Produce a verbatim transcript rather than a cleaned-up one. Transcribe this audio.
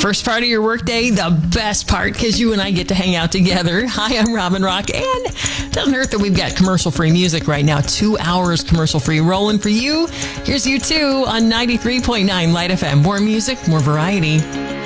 First part of your workday, the best part, because you and I get to hang out together. Hi, I'm Robin Rock, and it doesn't hurt that we've got commercial-free music right now. Two hours commercial-free rolling for you. Here's you two on ninety-three point nine Light F M. More music, more variety.